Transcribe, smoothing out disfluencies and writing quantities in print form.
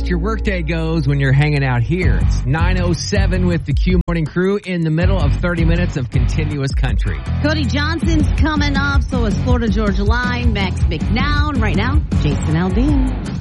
fast your workday goes when you're hanging out here. It's 9:07 with the Q Morning Crew in the middle of 30 minutes of continuous country. Cody Johnson's coming up, so is Florida Georgia Line, Max McNown. Right now, Jason Aldean.